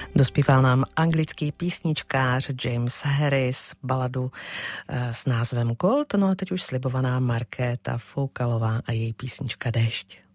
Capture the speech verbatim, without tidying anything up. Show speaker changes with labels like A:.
A: Dospíval nám anglický písničkář James Harris baladu s názvem Gold, no a teď už slibovaná Markéta Foukalová a její písnička Déšť.